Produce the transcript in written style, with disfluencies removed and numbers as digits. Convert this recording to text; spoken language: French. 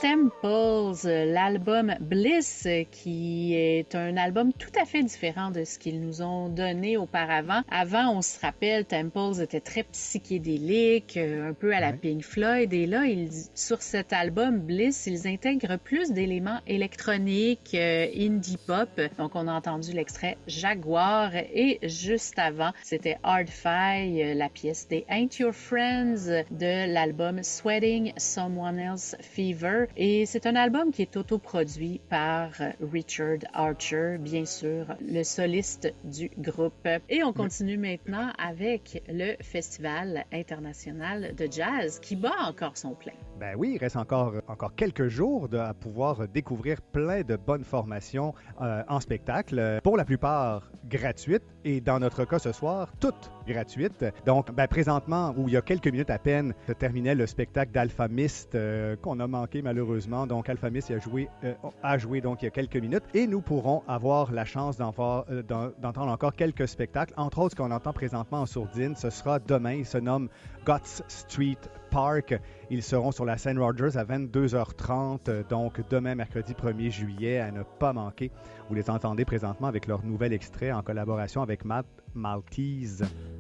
Temples, l'album Bliss, qui est un album tout à fait différent de ce qu'ils nous ont donné auparavant. Avant, on se rappelle, Temples était très psychédélique, un peu à la Pink Floyd, et là, sur cet album Bliss, ils intègrent plus d'éléments électroniques, indie pop. Donc, on a entendu l'extrait Jaguar, et juste avant, c'était Hard-Fi, la pièce des Ain't Your Friends de l'album Sweating Someone Else Fever. Et c'est un album qui est autoproduit par Richard Archer, bien sûr, le soliste du groupe. Et on continue maintenant avec le Festival international de jazz qui bat encore son plein. Ben oui, il reste encore quelques jours à pouvoir découvrir plein de bonnes formations en spectacle, pour la plupart gratuites, et dans notre cas ce soir, toutes gratuites. Donc, présentement, où il y a quelques minutes à peine, se terminait le spectacle d'Alpha Mist qu'on a manqué malheureusement. Donc, Alpha Mist a joué donc il y a quelques minutes, et nous pourrons avoir la chance d'entendre encore quelques spectacles. Entre autres, ce qu'on entend présentement en sourdine, ce sera demain. Il se nomme Gotts Street Park. Ils seront sur la scène Rogers à 22h30, donc demain, mercredi 1er juillet, à ne pas manquer. Vous les entendez présentement avec leur nouvel extrait en collaboration avec Matt Maltese.